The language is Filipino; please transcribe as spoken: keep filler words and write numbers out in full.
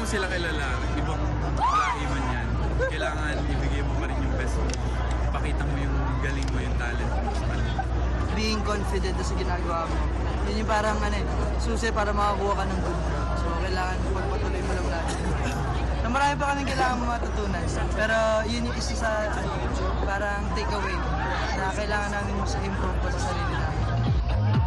sila kilala, ibang lahi man yan, kailangan ibigay mo pa rin yung best mo. Ipakita mo yung galing mo, yung talent mo sa kanila. Being confident sa ginagawa mo. Yun yung parang ano, eh, susi para makakuha ka ng good growth. So, kailangan pagpatuloy mo lang lagi. Na marami pa kaming kailangan mo matutunan. Pero yun yung isa sa ano, parang takeaway na kailangan namin mas improve pa sa sarili namin.